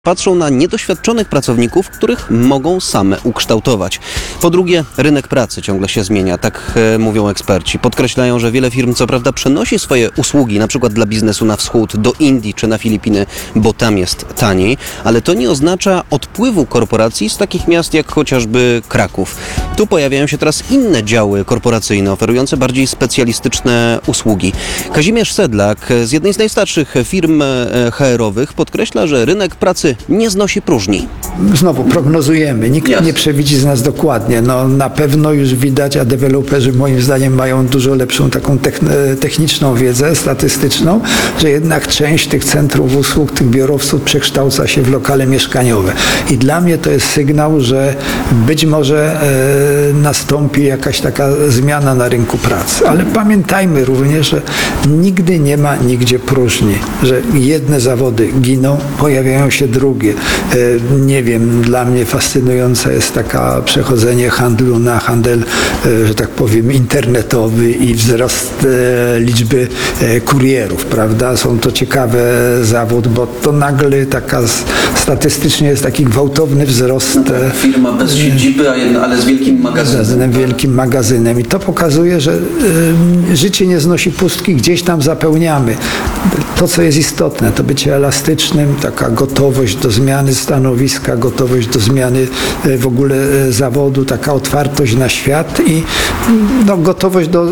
Patrzą na niedoświadczonych pracowników, których mogą same ukształtować. Po drugie, rynek pracy ciągle się zmienia, tak mówią eksperci. Podkreślają, że wiele firm co prawda przenosi swoje usługi, na przykład dla biznesu na wschód, do Indii czy na Filipiny, bo tam jest taniej, ale to nie oznacza odpływu korporacji z takich miast jak chociażby Kraków. Tu pojawiają się teraz inne działy korporacyjne, oferujące bardziej specjalistyczne usługi. Kazimierz Sedlak z jednej z najstarszych firm HR-owych podkreśla, że rynek pracy nie znosi próżni. Znowu prognozujemy, nikt nie przewidzi z nas dokładnie. No, na pewno już widać, a deweloperzy moim zdaniem mają dużo lepszą taką techniczną wiedzę statystyczną, że jednak część tych centrów usług, tych biurowców przekształca się w lokale mieszkaniowe. I dla mnie to jest sygnał, że być może nastąpi jakaś taka zmiana na rynku pracy. Ale pamiętajmy również, że nigdy nie ma nigdzie próżni, że jedne zawody giną, pojawiają się drugie. Nie wiem, dla mnie fascynujące jest taka przechodzenie handlu na handel, że tak powiem, internetowy i wzrost liczby kurierów, prawda? Są to ciekawy zawód, bo to nagle statystycznie jest taki gwałtowny wzrost. Firma bez siedziby, ale z wielkim magazynem. Wielkim magazynem. I to pokazuje, że życie nie znosi pustki, gdzieś tam zapełniamy. To, co jest istotne, to bycie elastycznym, taka gotowość do zmiany stanowiska, gotowość do zmiany w ogóle zawodu, taka otwartość na świat i gotowość do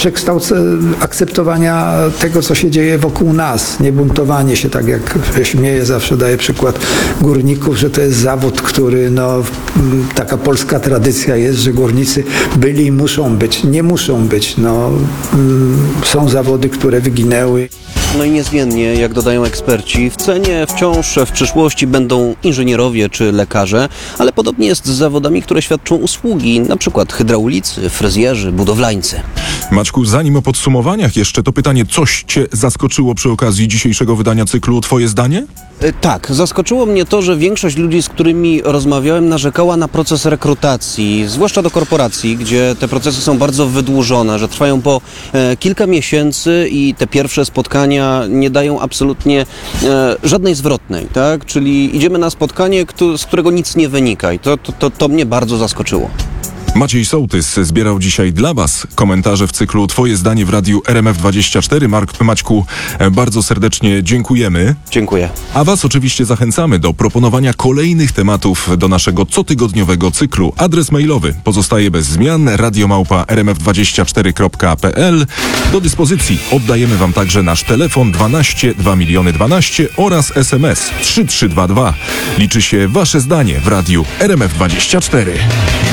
akceptowania tego, co się dzieje wokół nas. Nie buntowanie się, tak jak śmieję, zawsze daję przykład górników, że to jest zawód, który taka polska tradycja jest, że górnicy byli i muszą być. Nie muszą być. Są zawody, które wyginęły. No i niezmiennie, jak dodają eksperci, w cenie wciąż w przyszłości będą inżynierowie czy lekarze, ale podobnie jest z zawodami, które świadczą usługi, na przykład hydraulicy, fryzjerzy, budowlańcy. Maćku, zanim o podsumowaniach jeszcze, to pytanie, coś Cię zaskoczyło przy okazji dzisiejszego wydania cyklu Twoje zdanie? Tak, zaskoczyło mnie to, że większość ludzi, z którymi rozmawiałem, narzekała na proces rekrutacji, zwłaszcza do korporacji, gdzie te procesy są bardzo wydłużone, że trwają po kilka miesięcy i te pierwsze spotkania nie dają absolutnie żadnej zwrotnej, tak? Czyli idziemy na spotkanie, z którego nic nie wynika i to mnie bardzo zaskoczyło. Maciej Sołtys zbierał dzisiaj dla Was komentarze w cyklu Twoje zdanie w radiu RMF24. Maćku, bardzo serdecznie dziękujemy. Dziękuję. A Was oczywiście zachęcamy do proponowania kolejnych tematów do naszego cotygodniowego cyklu. Adres mailowy pozostaje bez zmian, radiomałpa.rmf24.pl. Do dyspozycji oddajemy Wam także nasz telefon 12 2 miliony 12 oraz SMS 3322. Liczy się Wasze zdanie w radiu RMF24.